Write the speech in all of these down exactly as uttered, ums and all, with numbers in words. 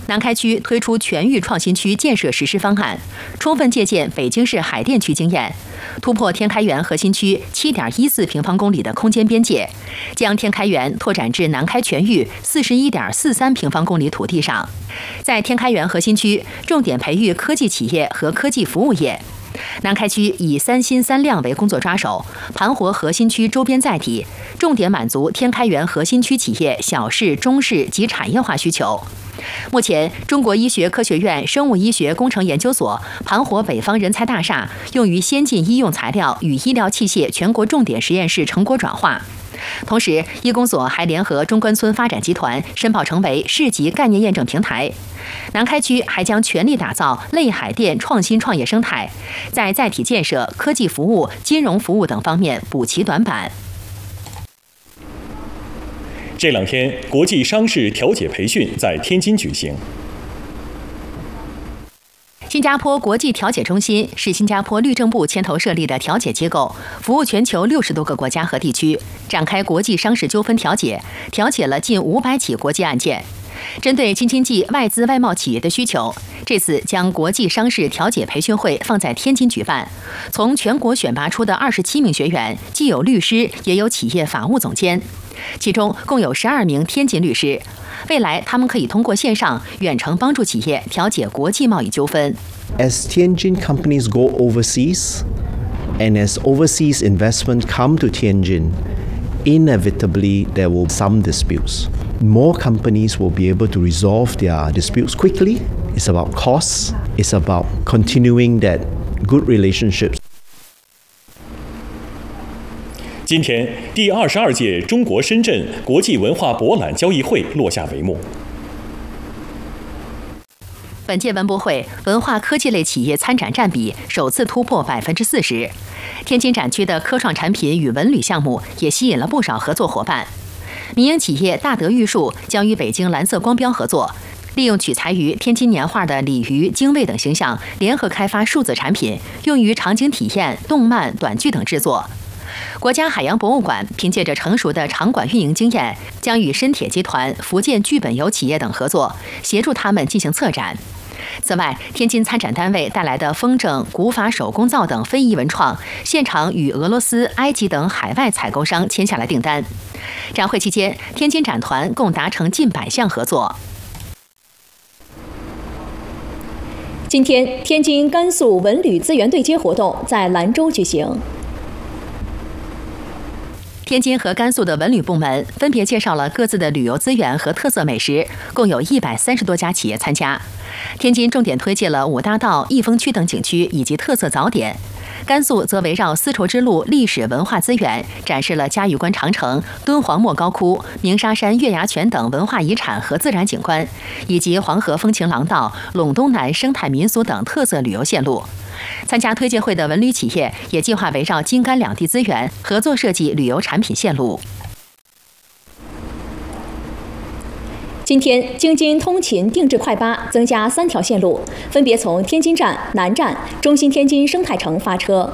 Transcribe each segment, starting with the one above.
南开区推出全域创新区建设实施方案，充分借鉴北京市海淀区经验，突破天开园核心区 七点一四平方公里的空间边界，将天开园拓展至南开全域 四十一点四三平方公里土地上。在天开园核心区，重点培育科技企业和科技服务业。南开区以三新三亮为工作抓手，盘活核心区周边载体，重点满足天开园核心区企业小试、中试及产业化需求。目前，中国医学科学院生物医学工程研究所盘活北方人才大厦，用于先进医用材料与医疗器械全国重点实验室成果转化。同时，医工所还联合中关村发展集团申报成为市级概念验证平台。南开区还将全力打造类海淀创新创业生态，在载体建设、科技服务、金融服务等方面补齐短板。 这两天，国际商事调解培训在天津举行。 新加坡国际调解中心是新加坡律政部牵头设立的调解机构，服务全球六十多个国家和地区，展开国际商事纠纷调解，调解了近五百起国际案件。针对京津冀外资外贸企业的需求，这次将国际商事调解培训会放在天津举办。从全国选拔出的二十七名学员，既有律师，也有企业法务总监，其中共有十二名天津律师。未来，他们可以通过线上远程帮助企业调解国际贸易纠纷。 As Tianjin companies go overseas, and as overseas investment come to Tianjin, inevitably there will be some disputes. More companies will be able to resolve their disputes quickly. It's about costs. It's about continuing that good relationships. 今天，第二十二届中国深圳国际文化博览交易会落下帷幕。 本届文博会文化科技类企业参展占比首次突破百分之四十，天津展区的科创产品与文旅项目也吸引了不少合作伙伴。民营企业大德玉树将与北京蓝色光标合作，利用取材于天津年画的鲤鱼、精卫等形象，联合开发数字产品，用于场景体验、动漫、短剧等制作。国家海洋博物馆凭借着成熟的场馆运营经验，将与深铁集团、福建剧本游企业等合作，协助他们进行策展。此外，天津参展单位带来的风筝、古法手工皂等非遗文创，现场与俄罗斯、埃及等海外采购商签下了订单。展会期间，天津展团共达成近百项合作。 今天，天津甘肃文旅资源对接活动在兰州举行。 天津和甘肃的文旅部门分别介绍了各自的旅游资源和特色美食，共有一百三十多家企业参加。天津重点推介了五大道、益丰区等景区以及特色早点，甘肃则围绕丝绸之路历史文化资源，展示了嘉峪关长城、敦煌莫高窟、鸣沙山月牙泉等文化遗产和自然景观，以及黄河风情廊道、陇东南生态民俗等特色旅游线路。参加推介会的文旅企业也计划围绕京甘两地资源，合作设计旅游产品线路。 今天，京津通勤定制快八增加三条线路，分别从天津站、南站、中心天津生态城发车。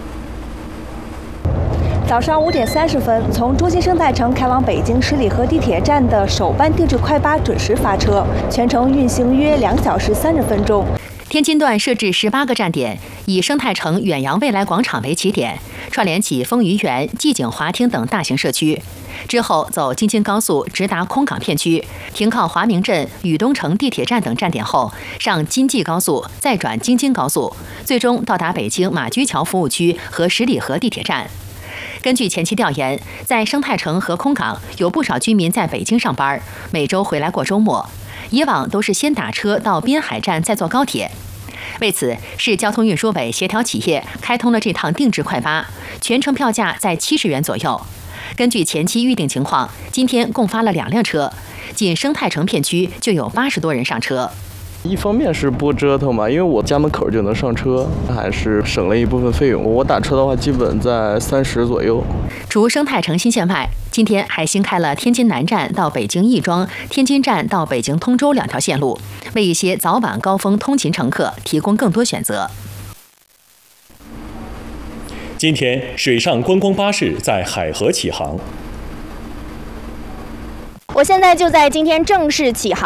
早上五点三十分，从中心生态城开往北京十里河地铁站的首班定制快八准时发车，全程运行约两小时三十分钟。 天津段设置十八个站点，以生态城远洋未来广场为起点，串联起丰腴园、季景华厅等大型社区。之后走京津高速直达空港片区，停靠华明镇、禹东城地铁站等站点后，上京济高速，再转京津高速，最终到达北京马驹桥服务区和十里河地铁站。根据前期调研，在生态城和空港有不少居民在北京上班，每周回来过周末。以往都是先打车到滨海站，再坐高铁。为此，市交通运输委协调企业开通了这趟定制快八，全程票价在七十元左右。根据前期预定情况，今天共发了两辆车，仅生态城片区就有八十多人上车。 一方面是不折腾嘛，因为我家门口就能上车，还是省了一部分费用。我打车的话，基本在三十左右。 除生态城新线外，今天还新开了天津南站到北京亦庄、天津站到北京通州两条线路，为一些早晚高峰通勤乘客提供更多选择。 今天，水上观光巴士在海河启航。 我现在就在今天正式启航。